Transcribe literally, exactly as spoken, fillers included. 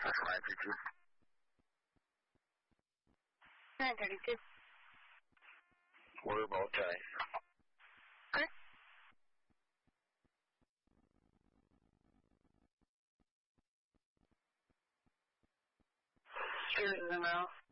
five fifty. nine thirty-two. We're about time. Okay. Shooting them out.